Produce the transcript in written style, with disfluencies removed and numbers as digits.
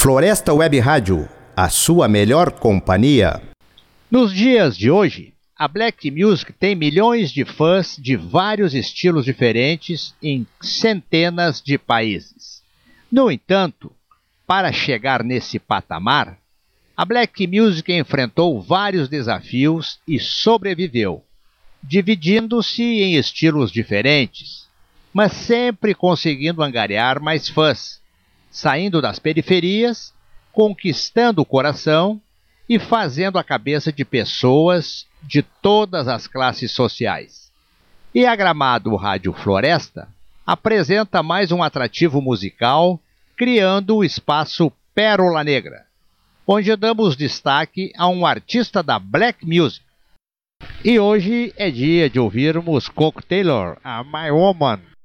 Floresta Web Rádio, a sua melhor companhia. Nos dias de hoje, a Black Music tem milhões de fãs de vários estilos diferentes em centenas de países. No entanto, para chegar nesse patamar, a Black Music enfrentou vários desafios e sobreviveu, dividindo-se em estilos diferentes, mas sempre conseguindo angariar mais fãs, saindo das periferias, conquistando o coração e fazendo a cabeça de pessoas de todas as classes sociais. E a Gramado Rádio Floresta apresenta mais um atrativo musical, criando o espaço Pérola Negra, onde damos destaque a um artista da Black Music. E hoje é dia de ouvirmos Coco Taylor, a My Woman.